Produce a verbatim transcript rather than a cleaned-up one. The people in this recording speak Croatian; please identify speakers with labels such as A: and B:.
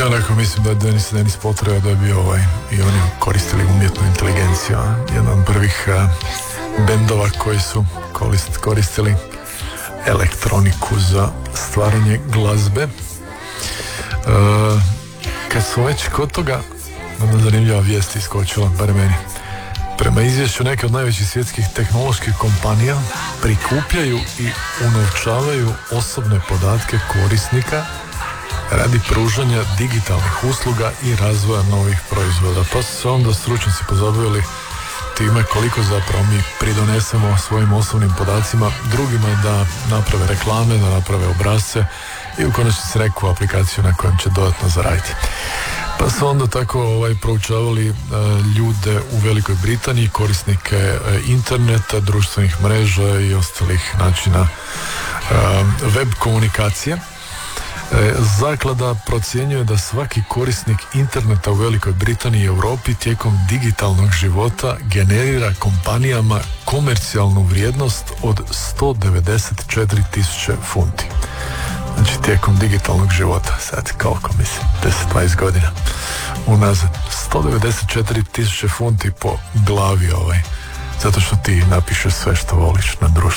A: Ja onako mislim da je Denis Denis Potreba da je bio ovaj, i oni koristili umjetnu inteligenciju. Jedan od prvih uh, bendova koji su korist, koristili elektroniku za stvaranje glazbe. Uh, kad smo već kod toga, jedna zanimljiva vijest iskočila, bar meni. Prema izvješću neke od najvećih svjetskih tehnoloških kompanija prikupljaju i unovčavaju osobne podatke korisnika radi pružanja digitalnih usluga i razvoja novih proizvoda. Pa su se onda stručnjaci pozabavili time koliko zapravo mi pridonesemo svojim osobnim podacima drugima da naprave reklame, da naprave obrasce i u konačnici neku aplikaciju na kojem će dodatno zaraditi. Pa su onda tako ovaj, proučavali uh, ljude u Velikoj Britaniji, korisnike uh, interneta, društvenih mreža i ostalih načina uh, web komunikacije. E, zaklada procjenjuje da svaki korisnik interneta u Velikoj Britaniji i Europi tijekom digitalnog života generira kompanijama komercijalnu vrijednost od sto devedeset četiri tisuće funti. Znači tijekom digitalnog života, sad koliko mislim, deset do dvadeset godina unazad, sto devedeset četiri tisuće funti po glavi ovaj, zato što ti napišeš sve što voliš na društvu.